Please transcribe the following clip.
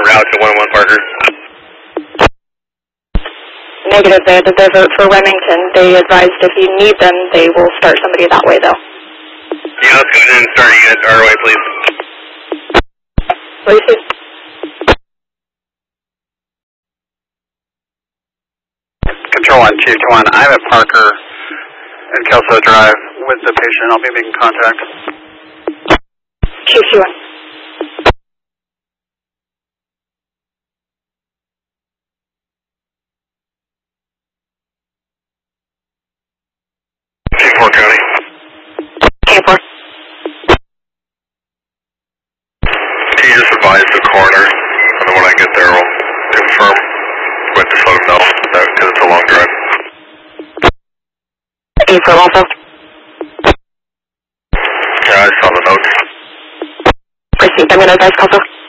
route to 101 Parker. Negative, they had to divert for Remington. They advised if you need them, they will start somebody that way, though. Yeah, let's go ahead and start a unit our way, please. Please. Control 1, Chief 1. I'm at Parker and Kelso Drive with the patient. I'll be making contact. Chief 1. K4 County. K4. Can you just advise the coroner, and then when I get there, we'll confirm. But just let him know, because it's a long drive. K4 also. Yeah, I saw the notes. Received. I'm going to advise Kelso.